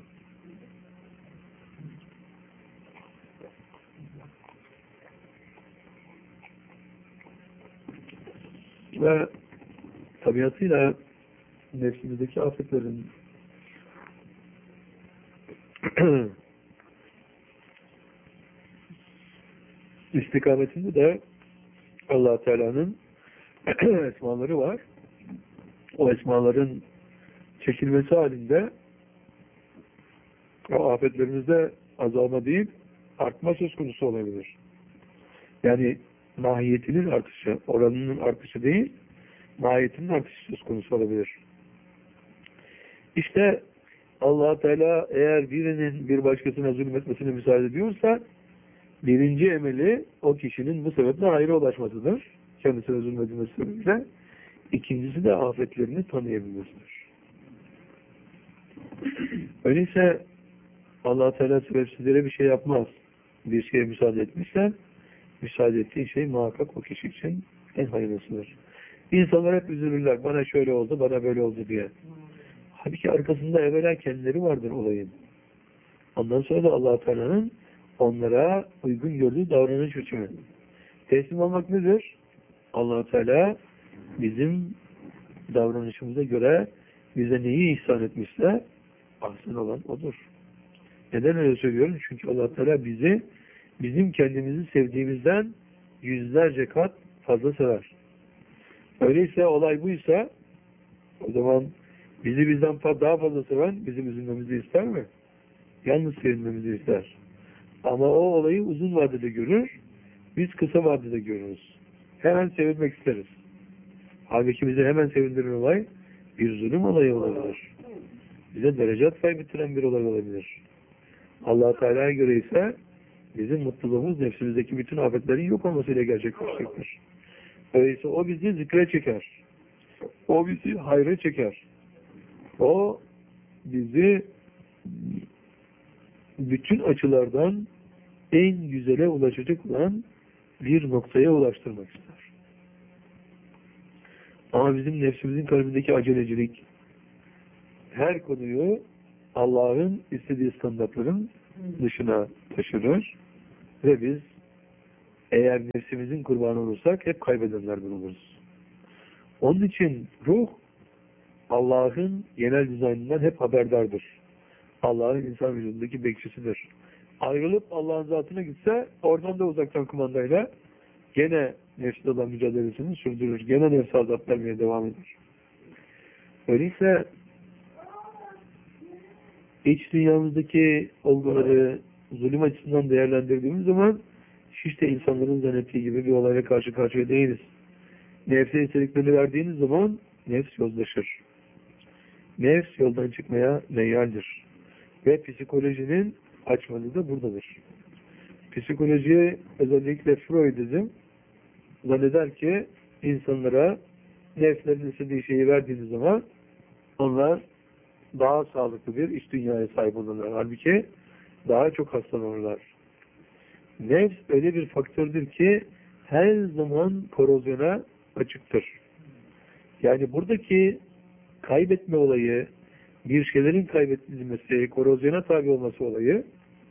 Ve tabiatıyla nefsimizdeki afetlerin istikametinde de Allah Teala'nın esmaları var. O esmaların çekilmesi halinde o afetlerimizde azalma değil, artma söz konusu olabilir. Yani mahiyetinin artışı, oranının artışı değil, mahiyetinin artışı söz konusu olabilir. İşte Allah Teala eğer birinin bir başkasına zulmetmesine müsaade ediyorsa, birinci emeli o kişinin bu sebeple hayra ulaşmasıdır. Kendisine zulmedilmesi sebebiyle. İkincisi de afetlerini tanıyabilmesidir. Öyleyse Allah Teala sebepsizlere bir şey yapmaz. Bir şeye müsaade etmişse, müsaade ettiği şey muhakkak o kişi için en hayırlısıdır. İnsanlar hep üzülürler. Bana şöyle oldu, bana böyle oldu diye. Halbuki arkasında evvela kendileri vardır olayın. Ondan sonra da Allah Teala'nın onlara uygun gördüğü davranış biçimi. Teslim olmak nedir? Allah Teala bizim davranışımıza göre bize neyi ihsan etmişse ahsen olan odur. Neden öyle söylüyorum? Çünkü Allah Teala bizi bizim kendimizi sevdiğimizden yüzlerce kat fazla sever. Öyleyse olay buysa o zaman bizi bizden daha fazla seven bizim üzülmemizi ister mi? Yalnız sevinmemizi ister. Ama o olayı uzun vadede görür, biz kısa vadede görürüz. Hemen sevilmek isteriz. Halbuki bizi hemen sevindiren olay bir zulüm olayı olabilir. Bize derecat kaybettiren bir olay olabilir. Allah Teala'ya göre ise bizim mutluluğumuz nefsimizdeki bütün afetlerin yok olmasıyla gerçekleşecektir. Öyleyse o bizi zikre çeker. O bizi hayra çeker. O bizi bütün açılardan en güzele ulaşacak olan bir noktaya ulaştırmak ister. Ama bizim nefsimizin kalbindeki acelecilik her konuyu Allah'ın istediği standartların dışına taşırır ve biz eğer nefsimizin kurbanı olursak hep kaybedenlerden oluruz. Onun için ruh Allah'ın genel dizaynından hep haberdardır. Allah'ın insan vücudundaki bekçisidir. Ayrılıp Allah'ın zatına gitse oradan da uzaktan kumandayla gene nefsle olan mücadelesini sürdürür. Gene nefse azap vermeye devam eder. Öyleyse iç dünyamızdaki olguları zulüm açısından değerlendirdiğimiz zaman hiç de insanların zannettiği gibi bir olayla karşı karşıya değiliz. Nefse istediklerini verdiğiniz zaman nefs yozlaşır. Nefs yoldan çıkmaya meyyaldir. Ve psikolojinin açmalı da buradadır. Psikoloji, özellikle Freudizm zanneder ki insanlara nefslerin istediği şeyi verdiğiniz zaman onlar daha sağlıklı bir iç dünyaya sahip olurlar. Halbuki daha çok hastalanırlar. Nefs öyle bir faktördür ki her zaman korozyona açıktır. Yani buradaki kaybetme olayı, bir şeylerin kaybedilmesi, korozyona tabi olması olayı,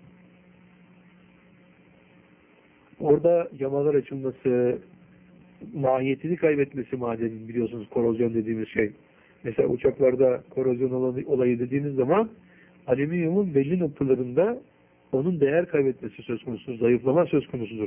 orada yamalar açılması, mahiyetini kaybetmesi madenin, biliyorsunuz korozyon dediğimiz şey. Mesela uçaklarda korozyon olayı dediğiniz zaman alüminyumun belli noktalarında onun değer kaybetmesi söz konusudur, zayıflama söz konusudur.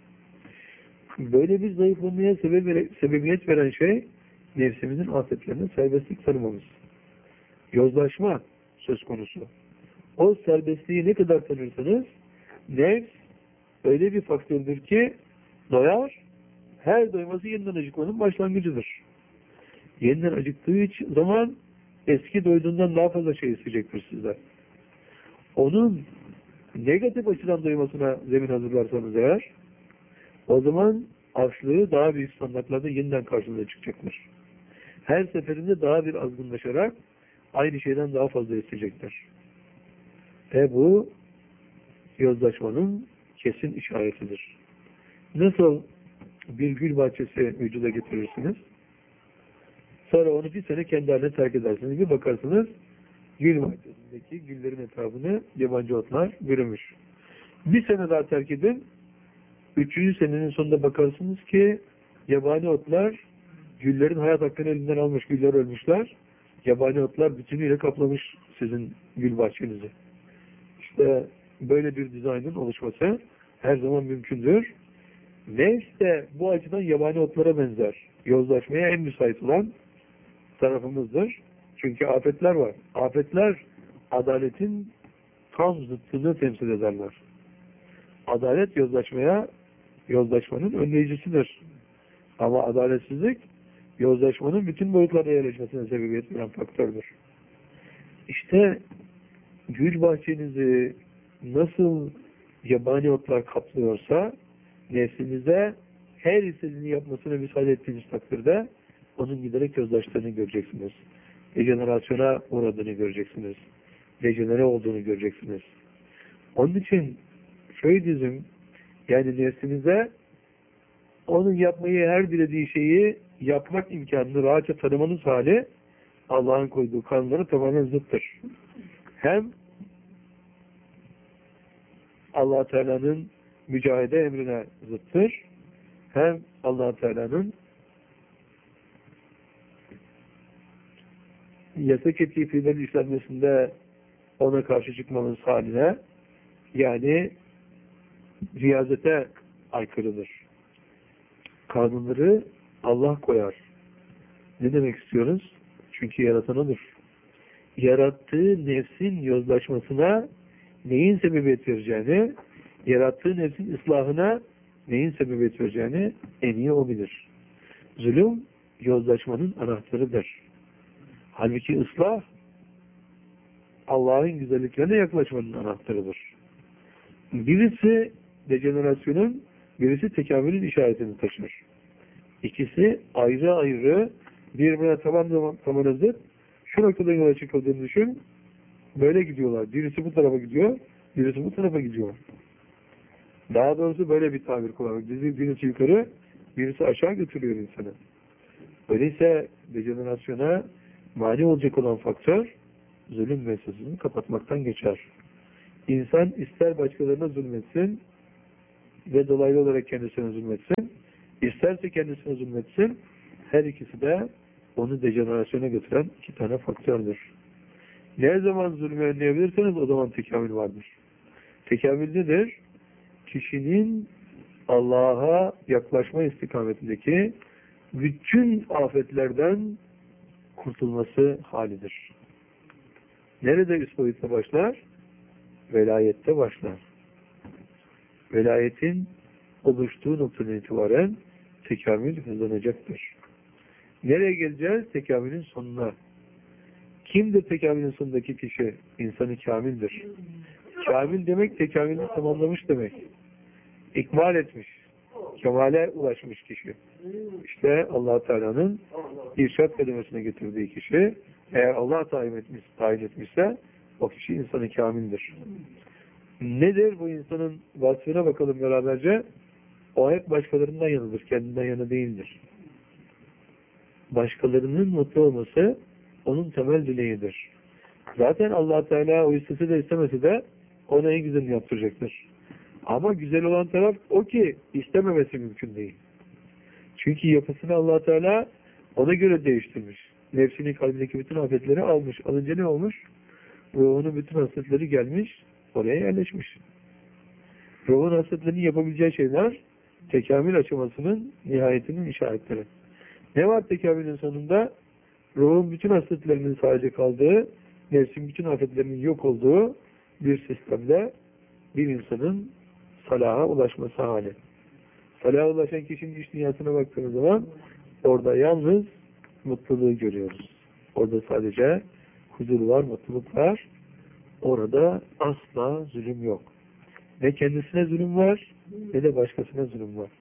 Böyle bir zayıflamaya sebep, sebebiyet veren şey nefsimizin afetlerine serbestlik tanımamız. Yozlaşma söz konusu. O serbestliği ne kadar tanırsanız nefs öyle bir faktördür ki doyar, her doyması yeniden acıkmanın başlangıcıdır. Yeniden acıktığı zaman eski doyduğundan daha fazla şey isteyecektir sizden. Onun negatif açıdan doymasına zemin hazırlarsanız eğer, o zaman açlığı daha büyük standartlarda yeniden karşınıza çıkacaktır. Her seferinde daha bir azgınlaşarak aynı şeyden daha fazla isteyecektir. Ve bu yozlaşmanın kesin işaretidir. Nasıl bir gül bahçesi vücuda getirirsiniz? Sonra onu bir sene kendi haline terk edersiniz. Bir bakarsınız gül bahçesindeki güllerin etrafını yabancı otlar bürümüş. Bir sene daha terk edin. Üçüncü senenin sonunda bakarsınız ki yabani otlar güllerin hayat hakkını elinden almış, güller ölmüşler. Yabani otlar bütünüyle kaplamış sizin gül bahçenizi. İşte böyle bir dizaynın oluşması her zaman mümkündür. Nefs de bu açıdan yabani otlara benzer. Yozlaşmaya en müsait olan tarafımızdır. Çünkü afetler var. Afetler adaletin tam zıttını temsil ederler. Adalet yozlaşmaya, yozlaşmanın önleyicisidir. Ama adaletsizlik yozlaşmanın bütün boyutlarına yerleşmesine sebebiyet veren faktördür. İşte gül bahçenizi nasıl yabani otlar kaplıyorsa nefsinize her istediğini yapmasına müsaade ettiğiniz takdirde onun giderek yozlaştığını göreceksiniz. Dejenerasyona uğradığını göreceksiniz. Dejenere olduğunu göreceksiniz. Onun için Freudizm, yani nefsinize onun yapmayı her dilediği şeyi yapmak imkanını rahatça tanımanız hali Allah'ın koyduğu kanunları tamamen zıttır. Hem Allah-u Teala'nın mücahede emrine zıttır, hem Allah-u Teala'nın yasak ettiği fiillerin işlenmesinde ona karşı çıkmamız haline, yani riyazete aykırıdır. Kanunları Allah koyar. Ne demek istiyoruz? Çünkü yaratan odur. Yarattığı nefsin yozlaşmasına neyin sebebiyet vereceğini, yarattığı nefsin ıslahına neyin sebebiyet vereceğini en iyi o bilir. Zulüm, yozlaşmanın anahtarıdır. Halbuki ıslah, Allah'ın güzelliklerine yaklaşmanın anahtarıdır. Birisi dejenerasyonun, birisi tekamülün işaretini taşır. İkisi ayrı ayrı birbirine tamam tamam zıt. Şu noktadan yola çıkıldığını düşün. Böyle gidiyorlar. Birisi bu tarafa gidiyor, birisi bu tarafa gidiyor. Daha doğrusu böyle bir tabir kullanmak. Birisi yukarı, birisi aşağı götürüyor insanı. Öyleyse dejenerasyona mani olacak olan faktör zulüm meselesini kapatmaktan geçer. İnsan ister başkalarına zulmetsin ve dolaylı olarak kendisine zulmetsin, isterse kendisine zulmetsin, her ikisi de onu dejenerasyona götüren iki tane faktördür. Ne zaman zulmü önleyebilirseniz o zaman tekamül vardır. Tekamül nedir? Kişinin Allah'a yaklaşma istikametindeki bütün afetlerden kurtulması halidir. Nerede üst boyutta başlar? Velayette başlar. Velayetin oluştuğu noktadan itibaren tekamül hızlanacaktır. Nereye geleceğiz? Tekamülün sonuna. Kimdir tekamülün sonundaki kişi? İnsanı kamildir. Kamil demek tekamülü tamamlamış demek. İkmal etmiş. Kemale ulaşmış kişi. İşte Allah Teala'nın irşad kelimesine getirdiği kişi, eğer Allah tayin etmiş, tayin etmişse o kişi insanı kamildir. Nedir bu insanın vasfına bakalım beraberce. O hep başkalarından yanıdır, kendinden yana değildir. Başkalarının mutlu olması onun temel dileğidir. Zaten Allah Teala o istese de istemese de ona en güzelini yaptıracaktır. Ama güzel olan taraf o ki istememesi mümkün değil. Çünkü yapısını Allah Teala ona göre değiştirmiş. Nefsinin kalbindeki bütün afetleri almış. Alınca ne olmuş? Ruhunun bütün hasletleri gelmiş, oraya yerleşmiş. Ruhun hasletlerinin yapabileceği şeyler tekamül aşamasının nihayetinin işaretleri. Ne var tekamülün sonunda? Ruhun bütün hasletlerinin sadece kaldığı, nefsin bütün afetlerinin yok olduğu bir sistemde bir insanın salaha ulaşması hali. Salaha ulaşan kişinin iç dünyasına baktığımız zaman orada yalnız mutluluğu görüyoruz. Orada sadece huzur var, mutluluk var. Orada asla zulüm yok. Ne kendisine zulüm var, ne de başkasına zulüm var.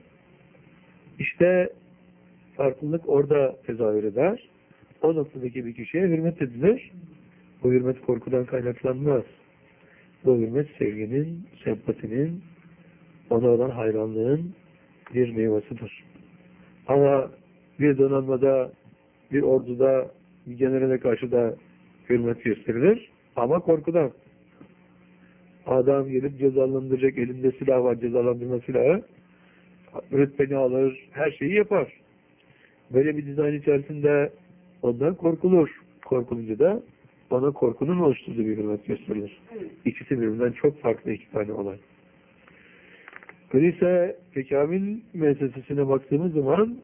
İşte farklılık orada tezahür eder. O noktadaki bir kişiye hürmet edilir. Bu hürmet korkudan kaynaklanmaz. Bu hürmet sevginin, sempatinin, ona olan hayranlığın bir meyvasıdır. Ama bir donanmada, bir orduda, bir generale karşı da hürmet gösterilir. Ama korkudan. Adam gelip cezalandıracak, elinde silah var, cezalandırma silahı. Rütbeni alır, her şeyi yapar. Böyle bir dizayn içerisinde ondan korkulur. Korkulunca da ona korkunun oluşturduğu bir hürmet gösterilir. İkisi birbirinden çok farklı iki tane olay. Öyleyse tekamül müessesesine baktığımız zaman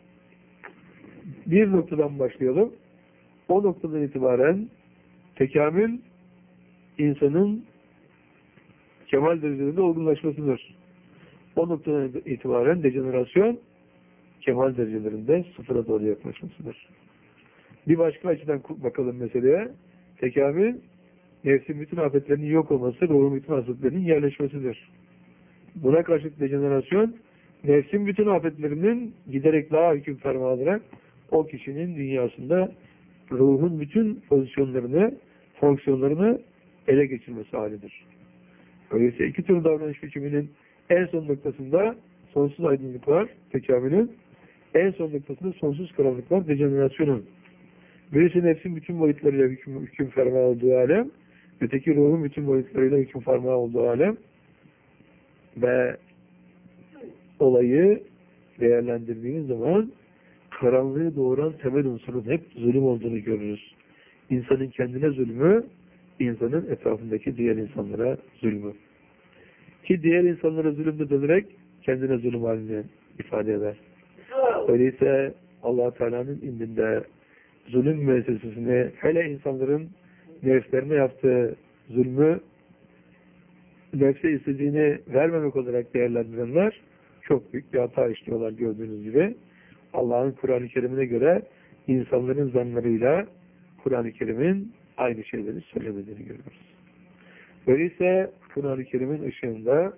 bir noktadan başlayalım. O noktadan itibaren tekamül insanın kemal derecelerinde olgunlaşmasıdır. O noktadan itibaren dejenerasyon kemal derecelerinde sıfıra doğru yaklaşmasıdır. Bir başka açıdan bakalım meseleye. Tekamül, nefsin bütün afetlerinin yok olması, ruhun bütün afetlerinin yerleşmesidir. Buna karşılık dejenerasyon, nefsin bütün afetlerinin giderek daha hüküm ferma alarak o kişinin dünyasında ruhun bütün pozisyonlarını, fonksiyonlarını ele geçirmesi halidir. Öyleyse iki tür davranış biçiminin en son noktasında sonsuz aydınlık var, tekamülün. En son noktasında sonsuz karanlık var, dejenerasyonun. Birisi nefsin bütün boyutlarıyla hüküm, hüküm ferma olduğu alem, öteki ruhun bütün boyutlarıyla hüküm ferma olduğu alem ve olayı değerlendirdiğimiz zaman karanlığı doğuran temel unsurun hep zulüm olduğunu görürüz. İnsanın kendine zulmü, insanın etrafındaki diğer insanlara zulmü. Ki diğer insanlara zulümde dönerek kendine zulüm halini ifade eder. Öyleyse Allah Teala'nın indinde zulüm müessesesini, hele insanların nefslerine yaptığı zulmü nefse istediğini vermemek olarak değerlendirenler çok büyük bir hata işliyorlar gördüğünüz gibi. Allah'ın Kur'an-ı Kerim'ine göre insanların zanlarıyla Kur'an-ı Kerim'in aynı şeyleri söylemediğini görüyoruz. Öyleyse Kur'an-ı Kerim'in ışığında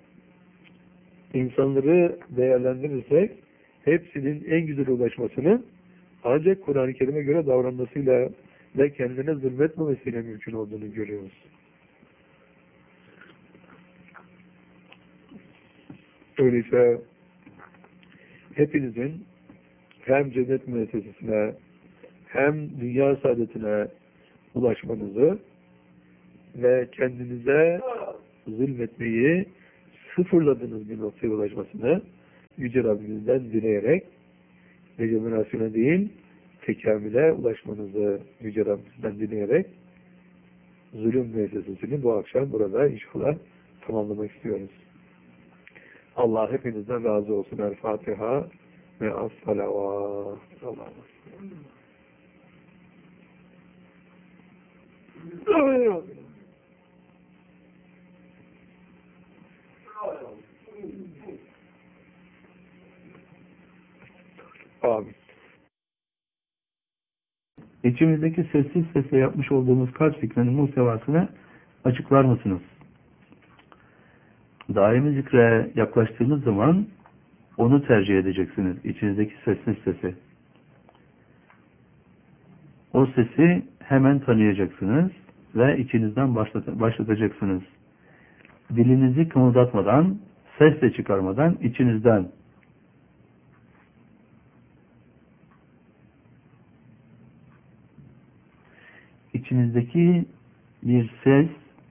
insanları değerlendirirsek hepsinin en güzel ulaşmasının ancak Kur'an-ı Kerim'e göre davranmasıyla ve kendine zulmetmemesiyle mümkün olduğunu görüyoruz. Öyleyse hepinizin hem cennet müessesesine hem dünya saadetine ulaşmanızı ve kendinize zulmetmeyi sıfırladığınız bir noktaya ulaşmasını Yüce Rabbinizden dileyerek rejenerasyona değil tekamüle ulaşmanızı Yüce Rabbinizden dileyerek zulüm müessesesini bu akşam burada inşallah tamamlamak istiyoruz. Allah hepinizden razı olsun. El Fatiha ve as-salavat. Allah'a Amin. İçimizdeki sessiz sesle yapmış olduğumuz kalp zikrinin muhtevasını açıklar mısınız? Daimi zikre yaklaştığınız zaman onu tercih edeceksiniz. İçinizdeki sessiz sesi. O sesi hemen tanıyacaksınız ve içinizden başlat başlatacaksınız. Dilinizi kımıldatmadan, ses de çıkarmadan içinizden içinizdeki bir ses,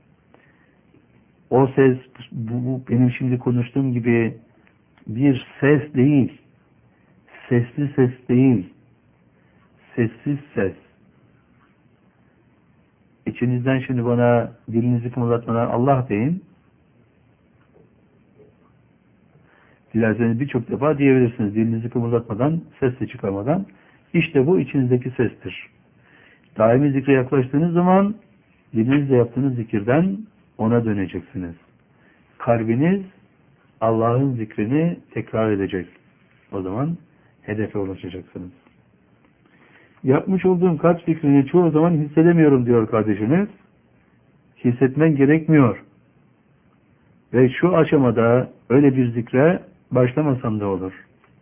o ses bu, bu benim şimdi konuştuğum gibi bir ses değil, sesli ses değil, sessiz ses. İçinizden şimdi bana dilinizi kımıldatmadan Allah deyin. Dilerseniz birçok defa diyebilirsiniz. Dilinizi kımıldatmadan, ses de çıkarmadan. İşte bu içinizdeki sestir. Daimi zikre yaklaştığınız zaman dilinizle yaptığınız zikirden ona döneceksiniz. Kalbiniz Allah'ın zikrini tekrar edecek. O zaman hedefe ulaşacaksınız. Yapmış olduğum kalp zikrini çoğu zaman hissedemiyorum diyor kardeşiniz. Hissetmen gerekmiyor. Ve şu aşamada öyle bir zikre başlamasam da olur.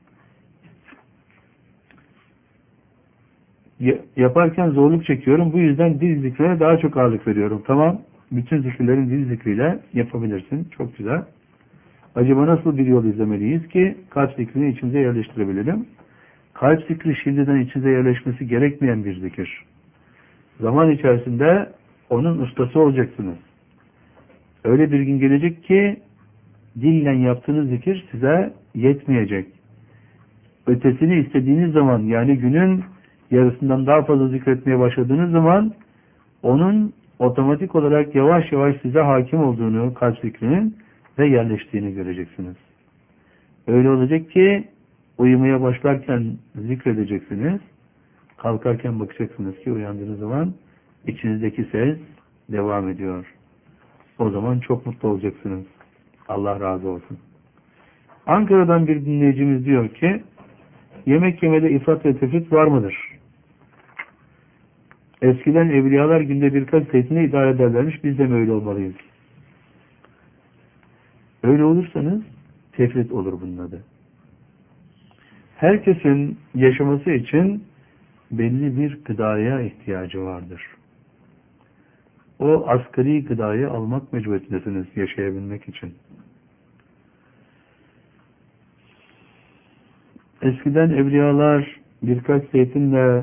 Yaparken zorluk çekiyorum. Bu yüzden dil zikrine daha çok ağırlık veriyorum. Tamam. Bütün zikirlerin dil zikriyle yapabilirsin. Çok güzel. Acaba nasıl bir yol izlemeliyiz ki kalp zikrini içimize yerleştirebilelim? Kalp zikri şimdiden içinize yerleşmesi gerekmeyen bir zikir. Zaman içerisinde onun ustası olacaksınız. Öyle bir gün gelecek ki dille yaptığınız zikir size yetmeyecek. Ötesini istediğiniz zaman, yani günün yarısından daha fazla zikretmeye başladığınız zaman onun otomatik olarak yavaş yavaş size hakim olduğunu, kalp zikrinin ve yerleştiğini göreceksiniz. Öyle olacak ki uyumaya başlarken zikredeceksiniz. Kalkarken bakacaksınız ki uyandığınız zaman içinizdeki ses devam ediyor. O zaman çok mutlu olacaksınız. Allah razı olsun. Ankara'dan bir dinleyicimiz diyor ki yemek yemede ifrat ve tefrit var mıdır? Eskiden evliyalar günde birkaç zeytine idare ederlermiş. Biz de mi öyle olmalıyız? Öyle olursanız tefrit olur bunun adı. Herkesin yaşaması için belli bir gıdaya ihtiyacı vardır. O asgari gıdayı almak mecburiyetindesiniz yaşayabilmek için. Eskiden evliyalar birkaç zeytinle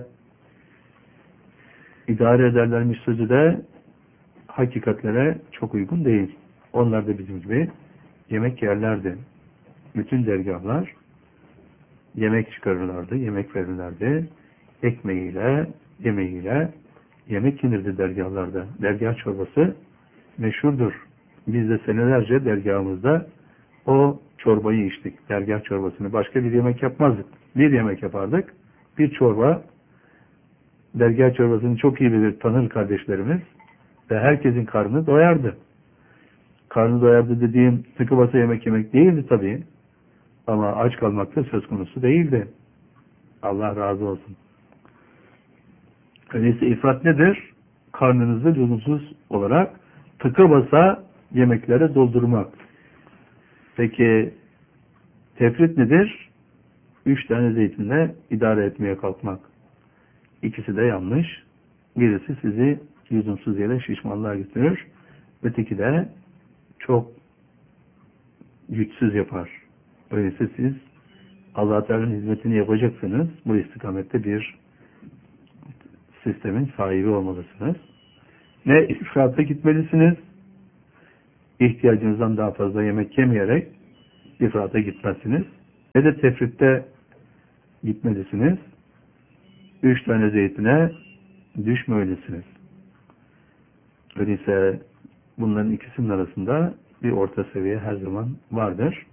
idare ederlermiş sözü de hakikatlere çok uygun değil. Onlar da bizim gibi yemek yerlerdi. Bütün dergahlar yemek çıkarırlardı, yemek verirlerdi. Ekmeğiyle, yemeğiyle yemek yenirdi dergahlarda. Dergah çorbası meşhurdur. Biz de senelerce dergahımızda o çorbayı içtik. Dergah çorbasını. Başka bir yemek yapmazdık. Bir yemek yapardık. Bir çorba. Dergah çorbasını çok iyi bilir, tanır kardeşlerimiz. Ve herkesin karnı doyardı. Karnı doyardı dediğim tıkı basa yemek yemek değildi tabii. Ama aç kalmak da söz konusu değildi. Allah razı olsun. Öyleyse ifrat nedir? Karnınızı lüzumsuz olarak tıka basa yemeklere doldurmak. Peki tefrit nedir? Üç tane zeytinle idare etmeye kalkmak. İkisi de yanlış. Birisi sizi lüzumsuz yere şişmanlığa götürür. Öteki de çok güçsüz yapar. Öyleyse siz Allah Teala'nın hizmetini yapacaksınız. Bu istikamette bir sistemin sahibi olmalısınız. ne ifrata gitmelisiniz, ihtiyacınızdan daha fazla yemek yemeyerek ifrata gitmezsiniz, ne de tefritte gitmelisiniz. Üç tane zeytine düşmemelisiniz. Öyleyse bunların ikisinin arasında bir orta seviye her zaman vardır.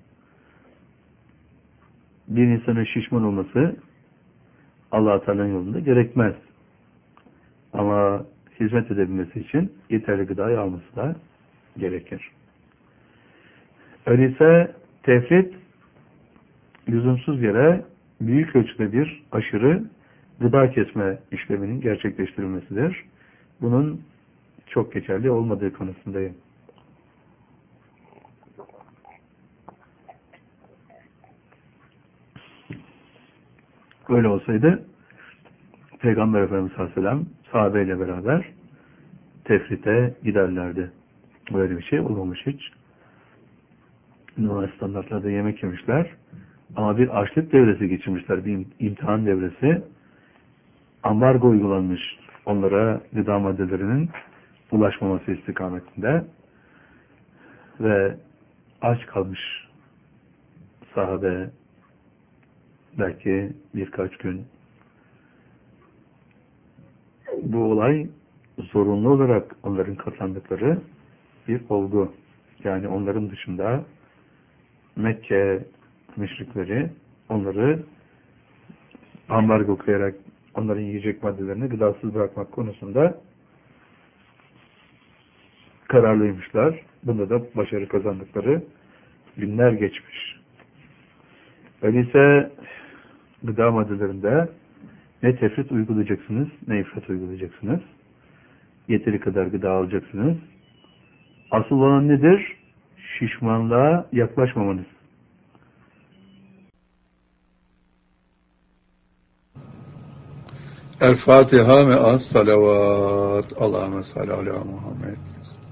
Bir insanın şişman olması Allah-u Teala'nın yolunda gerekmez. Ama hizmet edebilmesi için yeterli gıdayı alması da gerekir. Öyleyse tefrit lüzumsuz yere büyük ölçüde bir aşırı gıda kesme işleminin gerçekleştirilmesidir. Bunun çok geçerli olmadığı konusundayım. Öyle olsaydı Peygamber Efendimiz Aleyhisselam sahabeyle beraber tefrite giderlerdi. Böyle bir şey olmamış hiç. Normal standartlarda yemek yemişler. Ama bir açlık devresi geçirmişler. Bir imtihan devresi. Ambargo uygulanmış onlara gıda maddelerinin ulaşmaması istikametinde. Ve aç kalmış sahabe belki birkaç gün. Bu olay zorunlu olarak onların kazandıkları bir olgu. Yani onların dışında Mekke müşrikleri onları ambargo koyarak onların yiyecek maddelerini gıdasız bırakmak konusunda kararlıymışlar. Bunda da başarı kazandıkları günler geçmiş. Öyleyse gıda maddelerinde ne tefrit uygulayacaksınız, ne ifrat uygulayacaksınız. Yeteri kadar gıda alacaksınız. Asıl olan nedir? Şişmanlığa yaklaşmamanız. El Fatiha ve as salavat. Allahümme salli ala Muhammed.